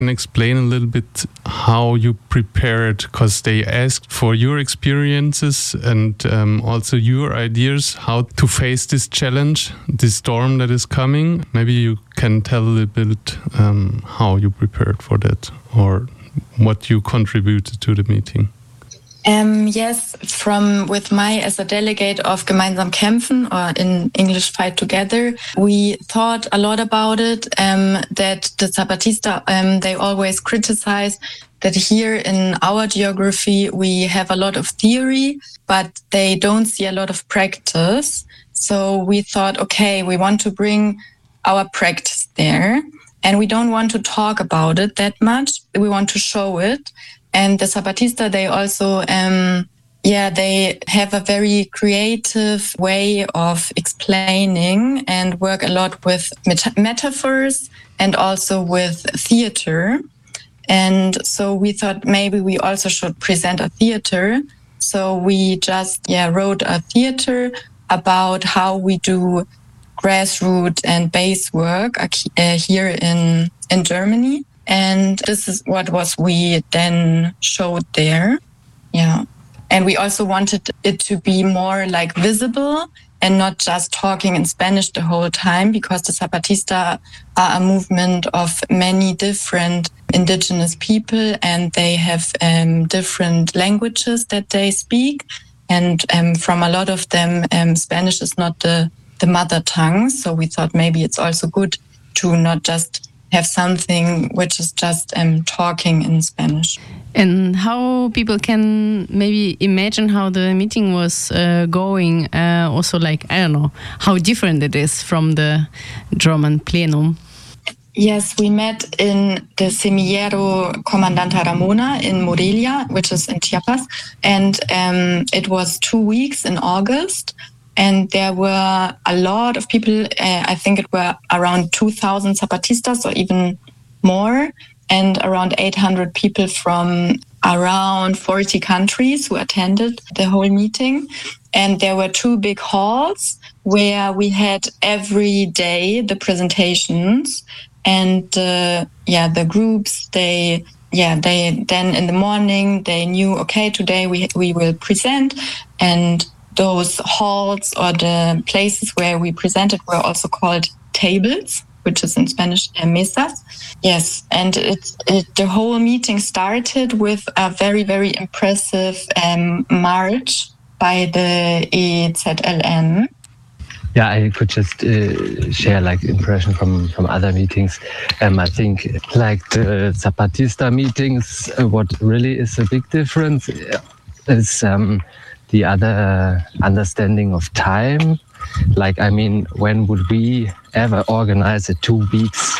And explain a little bit how you prepared, because they asked for your experiences and also your ideas how to face this challenge, this storm that is coming. Maybe you can tell a little bit how you prepared for that or what you contributed to the meeting. Yes, with as a delegate of Gemeinsam Kämpfen, or in English Fight Together, we thought a lot about it, that the Zapatista, they always criticize that here in our geography, we have a lot of theory, but they don't see a lot of practice. So we thought, okay, we want to bring our practice there, and we don't want to talk about it that much. We want to show it. And the Zapatista, they also, they have a very creative way of explaining and work a lot with metaphors and also with theater. And so we thought maybe we also should present a theater. So we just wrote a theater about how we do grassroots and base work here in Germany. And this is what we then showed there. Yeah. And we also wanted it to be more like visible and not just talking in Spanish the whole time, because the Zapatista are a movement of many different indigenous people, and they have different languages that they speak. And from a lot of them, Spanish is not the mother tongue. So we thought maybe it's also good to not just have something which is just talking in Spanish. And how people can maybe imagine how the meeting was going, also like, I don't know, how different it is from the German plenum. Yes, we met in the Semillero Comandanta Ramona in Morelia, which is in Chiapas. And it was 2 weeks in August. And there were a lot of people, I think it were around 2,000 Zapatistas or even more, and around 800 people from around 40 countries who attended the whole meeting. And there were 2 big halls where we had every day the presentations, and the groups, they then in the morning they knew, okay, today we will present. And those halls or the places where we presented were also called tables, which is in Spanish mesas. Yes, and the whole meeting started with a very, very impressive march by the EZLN. Yeah, I could just share like impression from other meetings. I think like the Zapatista meetings, what really is a big difference is the other understanding of time. Like, I mean, when would we ever organize a 2 weeks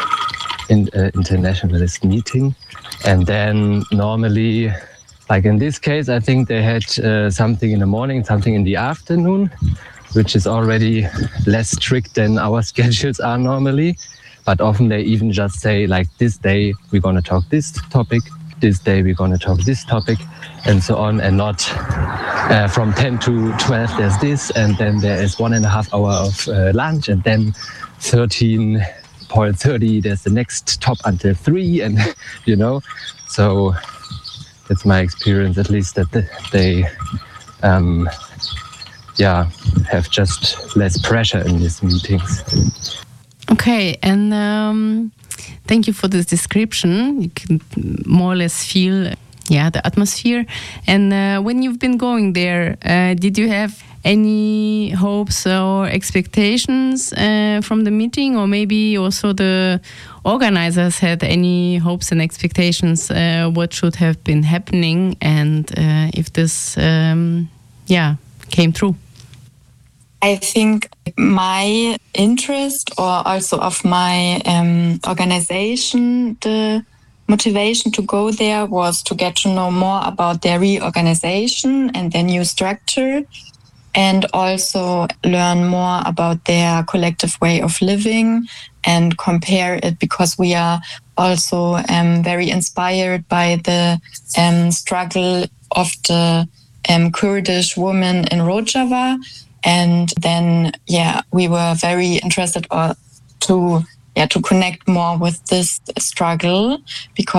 internationalist meeting? And then normally, like in this case, I think they had something in the morning, something in the afternoon, which is already less strict than our schedules are normally. But often they even just say, like, this day we're going to talk this topic, this day we're going to talk this topic, and so on, and not from 10 to 12 there's this, and then there is 1.5 hours of lunch, and then 13:30 there's the next top until 3, and you know. So that's my experience, at least, that they have just less pressure in these meetings. Okay, and thank you for this description. You can more or less feel the atmosphere. And when you've been going there, did you have any hopes or expectations from the meeting, or maybe also the organizers had any hopes and expectations what should have been happening, and if this came true? I think my interest, or also of my organization, the motivation to go there was to get to know more about their reorganization and their new structure, and also learn more about their collective way of living and compare it, because we are also very inspired by the struggle of the Kurdish women in Rojava. And then, we were very interested to to connect more with this struggle, because